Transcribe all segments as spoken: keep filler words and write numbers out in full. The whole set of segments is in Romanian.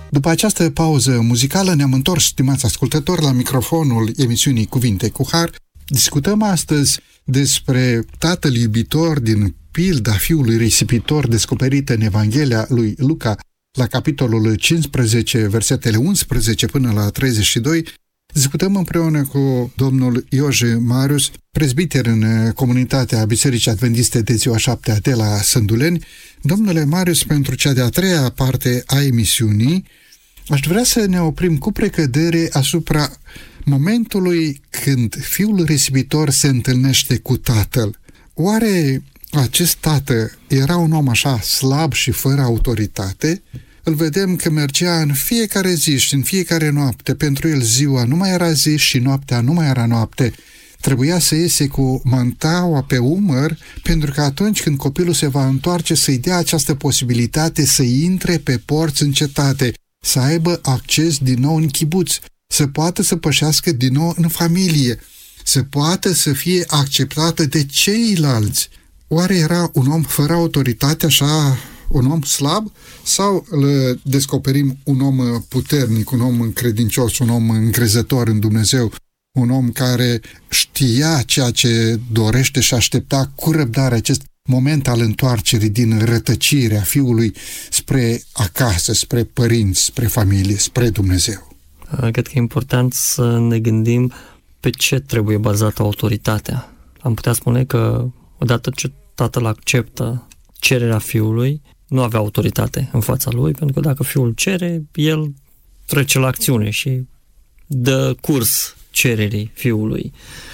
După această pauză muzicală ne-am întors, stimați ascultători, la microfonul emisiunii Cuvinte cu Har. Discutăm astăzi despre tatăl iubitor din pilda fiului risipitor descoperită în Evanghelia lui Luca, la capitolul cincisprezece, versetele unsprezece până la treizeci și doi. Discutăm împreună cu domnul Ioje Marius, prezbiter în comunitatea Bisericii Adventiste de ziua șaptea de la Sânduleni. Domnule Marius, pentru cea de-a treia parte a emisiunii, aș vrea să ne oprim cu precădere asupra momentului când fiul risipitor se întâlnește cu tatăl. Oare acest tată era un om așa slab și fără autoritate? Îl vedem că mergea în fiecare zi și în fiecare noapte. Pentru el ziua nu mai era zi și noaptea nu mai era noapte. Trebuia să iese cu mantaua pe umăr, pentru că atunci când copilul se va întoarce să-i dea această posibilitate să intre pe porți în cetate, să aibă acces din nou în chibuț, să poată să pășească din nou în familie, să poată să fie acceptată de ceilalți. Oare era un om fără autoritate, așa, un om slab, sau îl descoperim un om puternic, un om credincios, un om încrezător în Dumnezeu, un om care știa ceea ce dorește și aștepta cu răbdare acest moment al întoarcerii din rătăcirea fiului spre acasă, spre părinți, spre familie, spre Dumnezeu? Cred că e important să ne gândim pe ce trebuie bazată autoritatea. Am putea spune că odată ce tatăl acceptă cererea fiului, nu avea autoritate în fața lui, pentru că dacă fiul cere, el trece la acțiune și dă curs cererii fiului.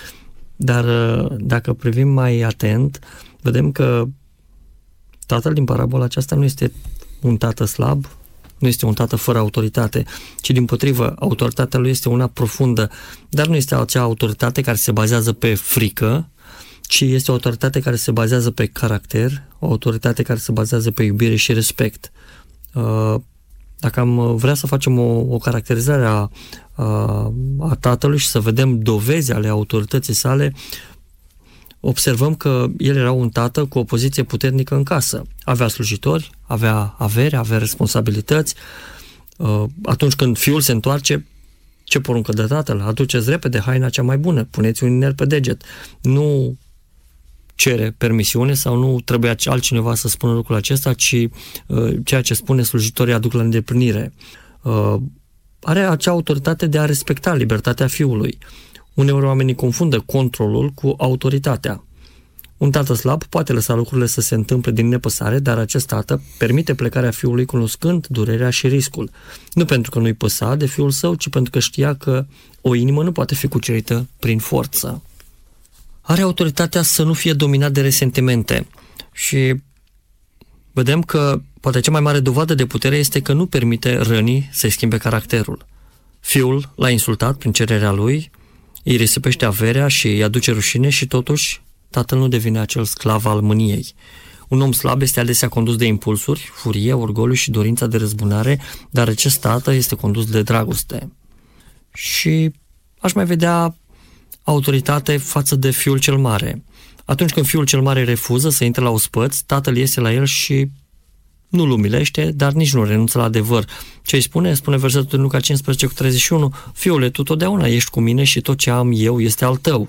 Dar dacă privim mai atent, vedem că tatăl din parabola aceasta nu este un tată slab, nu este un tată fără autoritate, ci dimpotrivă, autoritatea lui este una profundă, dar nu este acea autoritate care se bazează pe frică, ci este o autoritate care se bazează pe caracter, o autoritate care se bazează pe iubire și respect. Dacă am vrea să facem o, o caracterizare a, a, a tatălui și să vedem dovezi ale autorității sale, observăm că el era un tată cu o poziție puternică în casă. Avea slujitori, avea avere, avea responsabilități. Atunci când fiul se întoarce, ce poruncă de tatăl? Aduceți repede haina cea mai bună, puneți un inel pe deget. Nu cere permisiune sau nu trebuie altcineva să spună lucrul acesta, ci uh, ceea ce spune slujitorii aduc la îndeplinire. Uh, are acea autoritate de a respecta libertatea fiului. Uneori oamenii confundă controlul cu autoritatea. Un tată slab poate lăsa lucrurile să se întâmple din nepăsare, dar acest tată permite plecarea fiului cunoscând durerea și riscul. Nu pentru că nu-i păsa de fiul său, ci pentru că știa că o inimă nu poate fi cucerită prin forță. Are autoritatea să nu fie dominat de resentimente și vedem că poate cea mai mare dovadă de putere este că nu permite rănii să-i schimbe caracterul. Fiul l-a insultat prin cererea lui, îi risipește averea și îi aduce rușine și totuși tatăl nu devine acel sclav al mâniei. Un om slab este adesea condus de impulsuri, furie, orgoliu și dorința de răzbunare, dar acest tată este condus de dragoste. Și aș mai vedea autoritate față de fiul cel mare. Atunci când fiul cel mare refuză să intre la ospăț, tatăl iese la el și nu-l umilește, dar nici nu renunță la adevăr. Ce îi spune? Spune versetul din Luca cincisprezece cu treizeci și unu: Fiule, tu totdeauna ești cu mine și tot ce am eu este al tău.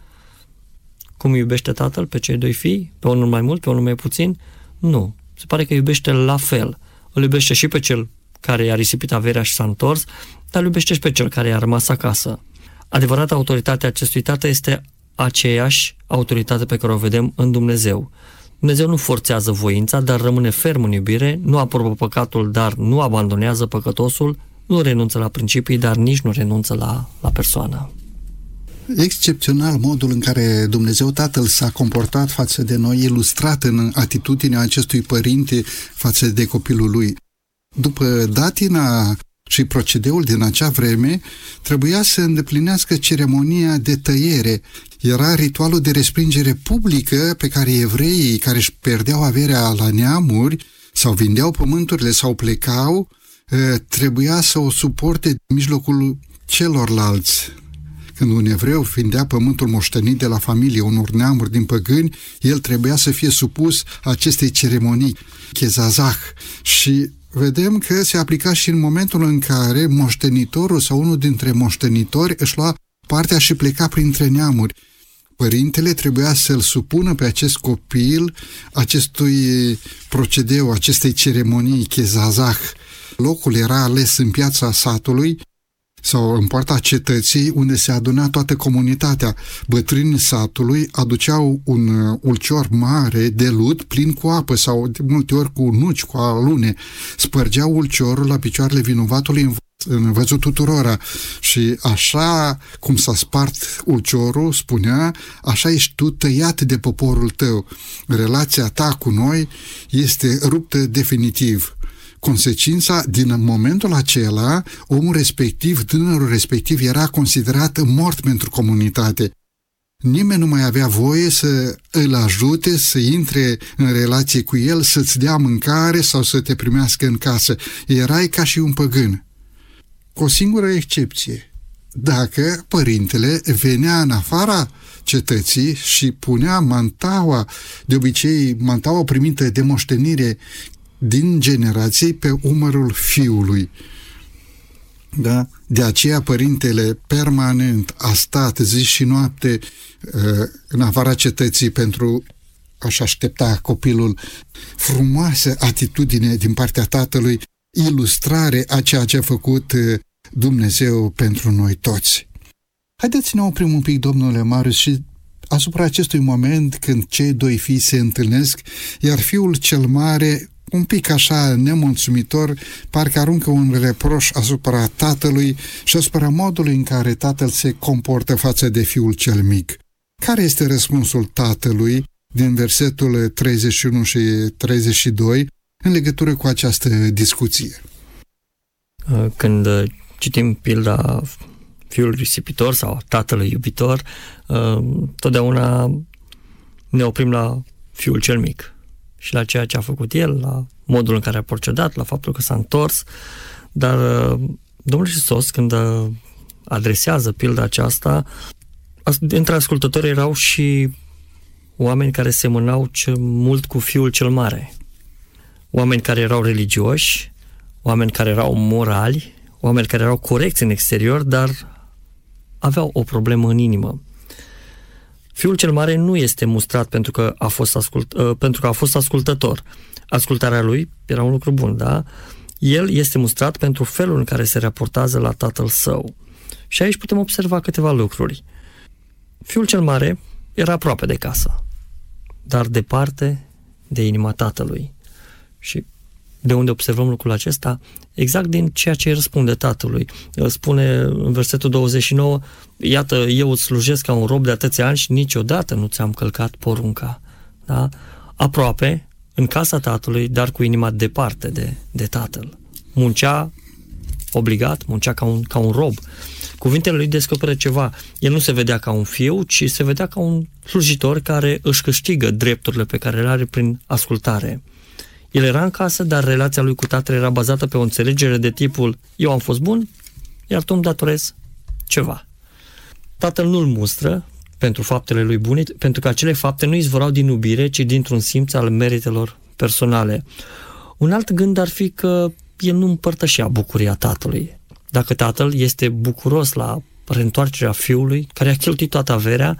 Cum iubește tatăl pe cei doi fii? Pe unul mai mult, pe unul mai puțin? Nu. Se pare că iubește la fel. Îl iubește și pe cel care i-a risipit averea și s-a întors, dar îl iubește și pe cel care i-a rămas acasă. Adevărata autoritate a acestui tată este aceeași autoritate pe care o vedem în Dumnezeu. Dumnezeu nu forțează voința, dar rămâne ferm în iubire, nu aprobă păcatul, dar nu abandonează păcătosul, nu renunță la principii, dar nici nu renunță la, la persoană. Excepțional modul în care Dumnezeu Tatăl s-a comportat față de noi, ilustrat în atitudinea acestui părinte față de copilul lui. După datina și procedeul din acea vreme, trebuia să îndeplinească ceremonia de tăiere. Era ritualul de respingere publică pe care evreii care își pierdeau averea la neamuri sau vindeau pământurile sau plecau, trebuia să o suporte în mijlocul celorlalți. Când un evreu vindea pământul moștenit de la familie unor neamuri din păgâni, el trebuia să fie supus acestei ceremonii, chezazah, și vedem că se aplica și în momentul în care moștenitorul sau unul dintre moștenitori își lua partea și pleca printre neamuri. Părintele trebuia să-l supună pe acest copil acestui procedeu, acestei ceremonii chezazah. Locul era ales în piața satului sau în poarta cetății, unde se aduna toată comunitatea. Bătrânii satului aduceau un ulcior mare de lut plin cu apă sau de multe ori cu nuci, cu alune. Spărgeau ulciorul la picioarele vinovatului în văzut tuturora și așa cum s-a spart ulciorul, spunea, așa ești tu tăiat de poporul tău. Relația ta cu noi este ruptă definitiv. Consecința, din momentul acela, omul respectiv, tânărul respectiv, era considerat mort pentru comunitate. Nimeni nu mai avea voie să îl ajute, să intre în relație cu el, să-ți dea mâncare sau să te primească în casă. Erai ca și un păgân. Cu o singură excepție. Dacă părintele venea în afara cetății și punea mantaua, de obicei mantaua primită de moștenire din generații, pe umărul fiului. Da? De aceea părintele permanent a stat zi și noapte uh, în afara cetății pentru a-și aștepta copilul. Frumoasă atitudine din partea tatălui, ilustrare a ceea ce a făcut uh, Dumnezeu pentru noi toți. Haideți să ne oprim un pic, domnule Marius, și asupra acestui moment când cei doi fii se întâlnesc, iar fiul cel mare, un pic așa nemulțumitor, parcă aruncă un reproș asupra tatălui și asupra modului în care tatăl se comportă față de fiul cel mic. Care este răspunsul tatălui din versetul treizeci și unu și treizeci și doi în legătură cu această discuție? Când citim pilda fiului risipitor sau tatălui iubitor, totdeauna ne oprim la fiul cel mic și la ceea ce a făcut el, la modul în care a procedat, la faptul că s-a întors. Dar Domnul Hristos, când adresează pilda aceasta, între ascultători erau și oameni care semănau mult cu fiul cel mare. Oameni care erau religioși, oameni care erau morali, oameni care erau corecți în exterior, dar aveau o problemă în inimă. Fiul cel mare nu este mustrat pentru că a fost, ascult, pentru că a fost ascultător. Ascultarea lui era un lucru bun, da? El este mustrat pentru felul în care se raportează la tatăl său. Și aici putem observa câteva lucruri. Fiul cel mare era aproape de casă, dar departe de inima tatălui. Și de unde observăm lucrul acesta? Exact din ceea ce îi răspunde tatălui. Spune în versetul douăzeci și nouă, iată, eu îți slujesc ca un rob de atâția ani și niciodată nu ți-am călcat porunca. Da? Aproape, în casa tatălui, dar cu inima departe de, de tatăl. Muncea obligat, muncea ca un, ca un rob. Cuvintele lui descoperă ceva. El nu se vedea ca un fiu, ci se vedea ca un slujitor care își câștigă drepturile pe care le are prin ascultare. El era în casă, dar relația lui cu tatăl era bazată pe o înțelegere de tipul eu am fost bun, iar tu îmi datorezi ceva. Tatăl nu-l mustră pentru faptele lui bune, pentru că acele fapte nu izvorau din iubire, ci dintr-un simț al meritelor personale. Un alt gând ar fi că el nu împărtășea bucuria tatălui. Dacă tatăl este bucuros la reîntoarcerea fiului, care a cheltuit toată averea,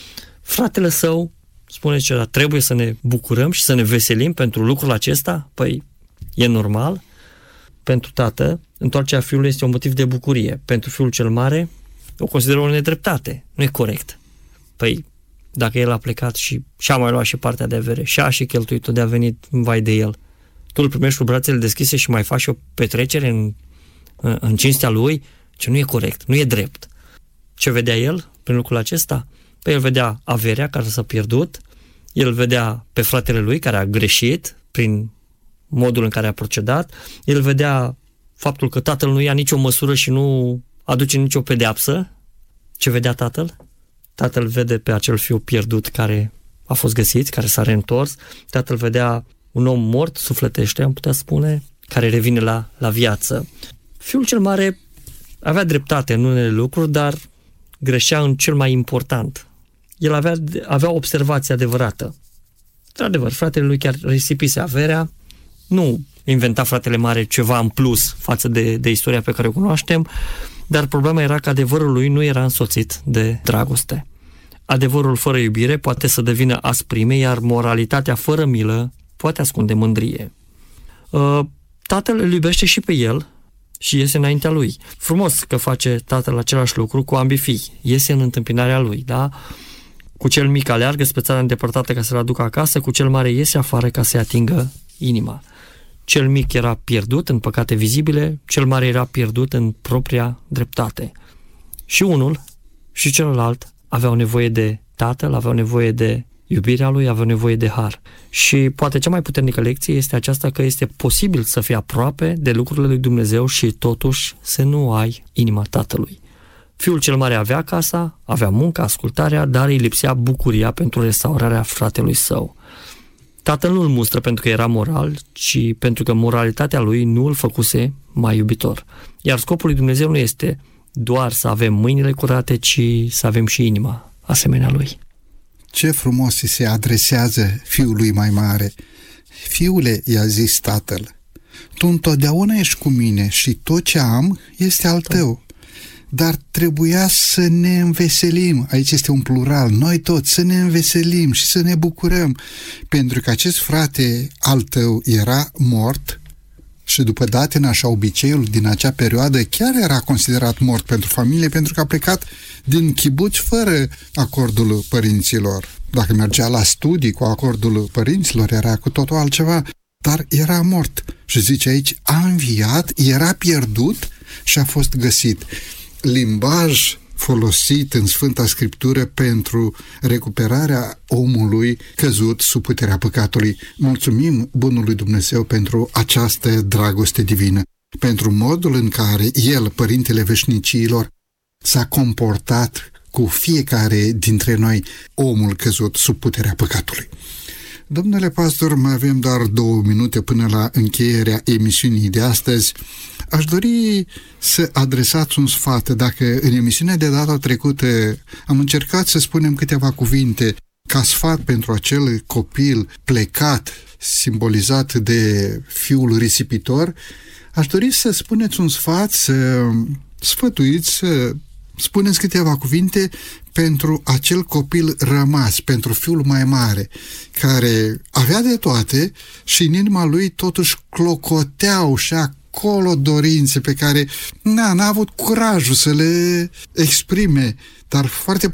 fratele său spune că trebuie să ne bucurăm și să ne veselim pentru lucrul acesta? Păi, e normal. Pentru tată, întoarcerea fiului este un motiv de bucurie. Pentru fiul cel mare, o consideră o nedreptate. Nu e corect. Păi, dacă el a plecat și și-a mai luat și partea de avere, și-a și cheltuit-o de a venit vai de el, tu îl primești cu brațele deschise și mai faci o petrecere în, în, în cinstea lui, ce nu e corect, nu e drept. Ce vedea el prin lucrul acesta? Păi el vedea averea care s-a pierdut, el vedea pe fratele lui care a greșit prin modul în care a procedat, el vedea faptul că tatăl nu ia nicio măsură și nu aduce nicio pedeapsă. Ce vedea tatăl? Tatăl vede pe acel fiu pierdut care a fost găsit, care s-a reîntors. Tatăl vedea un om mort, sufletește, am putea spune, care revine la, la viață. Fiul cel mare avea dreptate în unele lucruri, dar greșea în cel mai important. El avea, avea o observație adevărată. Într-adevăr, fratele lui chiar risipise averea, nu inventa fratele mare ceva în plus față de, de istoria pe care o cunoaștem, dar problema era că adevărul lui nu era însoțit de dragoste. Adevărul fără iubire poate să devină asprime, iar moralitatea fără milă poate ascunde mândrie. Tatăl îl iubește și pe el și iese înaintea lui. Frumos că face tatăl același lucru cu ambii fii. Iese în întâmpinarea lui, da? Cu cel mic aleargă spre țara îndepărtată ca să-l aducă acasă, cu cel mare iese afară ca să-i atingă inima. Cel mic era pierdut în păcate vizibile, cel mare era pierdut în propria dreptate. Și unul și celălalt aveau nevoie de tatăl, aveau nevoie de iubirea lui, aveau nevoie de har. Și poate cea mai puternică lecție este aceasta, că este posibil să fii aproape de lucrurile lui Dumnezeu și totuși să nu ai inima tatălui. Fiul cel mare avea casa, avea munca, ascultarea, dar îi lipsea bucuria pentru restaurarea fratelui său. Tatăl nu îl mustră pentru că era moral, ci pentru că moralitatea lui nu îl făcuse mai iubitor. Iar scopul lui Dumnezeu nu este doar să avem mâinile curate, ci să avem și inima asemenea lui. Ce frumos îi se adresează fiului mai mare. Fiule, i-a zis tatăl, tu întotdeauna ești cu mine și tot ce am este al tău. Dar trebuia să ne înveselim, aici este un plural, noi toți să ne înveselim și să ne bucurăm, pentru că acest frate al tău era mort și după date nașa obiceiul din acea perioadă chiar era considerat mort pentru familie, pentru că a plecat din chibuț fără acordul părinților. Dacă mergea la studii cu acordul părinților era cu totul altceva, dar era mort. Și zice aici, a înviat, era pierdut și a fost găsit. Limbaj folosit în Sfânta Scriptură pentru recuperarea omului căzut sub puterea păcatului. Mulțumim bunului Dumnezeu pentru această dragoste divină, pentru modul în care El, Părintele Veșnicilor, s-a comportat cu fiecare dintre noi, omul căzut sub puterea păcatului. Domnule pastor, mai avem doar două minute până la încheierea emisiunii de astăzi. Aș dori să adresați un sfat. Dacă în emisiunea de data trecută am încercat să spunem câteva cuvinte ca sfat pentru acel copil plecat, simbolizat de fiul risipitor, aș dori să spuneți un sfat, să sfătuiți, să spuneți câteva cuvinte pentru acel copil rămas, pentru fiul mai mare, care avea de toate și în inima lui totuși clocoteau și acolo dorințe pe care n-a, n-a avut curajul să le exprime, dar foarte